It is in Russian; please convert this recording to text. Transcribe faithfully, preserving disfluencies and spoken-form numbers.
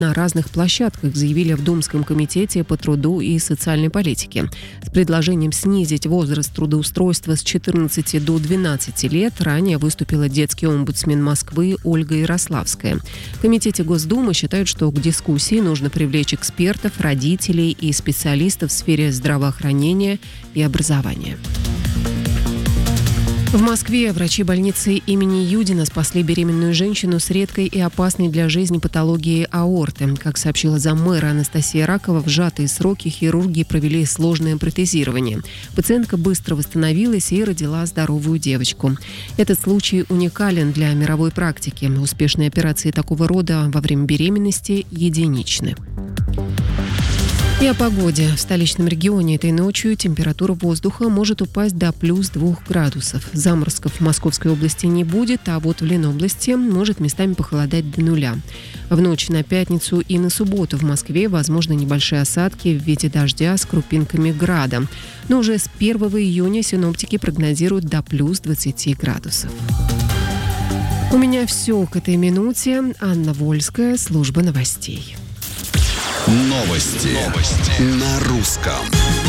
на разных площадках, заявили в Думском комитете по труду и социальной политике. С предложением снизить возраст трудоустройства с четырнадцати до двенадцати лет ранее выступила детский омбудсмен Москвы Ольга Ярославская. В комитете Госдумы считают, что к дискуссии нужно привлечь экспертов, родителей и специалистов в сфере здравоохранения и образования. В Москве врачи больницы имени Юдина спасли беременную женщину с редкой и опасной для жизни патологией аорты. Как сообщила заммэра Анастасия Ракова, в сжатые сроки хирурги провели сложное протезирование. Пациентка быстро восстановилась и родила здоровую девочку. Этот случай уникален для мировой практики. Успешные операции такого рода во время беременности единичны. И о погоде. В столичном регионе этой ночью температура воздуха может упасть до плюс двух градусов. Заморозков в Московской области не будет, а вот в Ленобласти может местами похолодать до нуля. В ночь на пятницу и на субботу в Москве возможны небольшие осадки в виде дождя с крупинками града. Но уже с первого июня синоптики прогнозируют до плюс двадцати градусов. У меня все к этой минуте. Анна Вольская, служба новостей. Новости, Новости. На русском.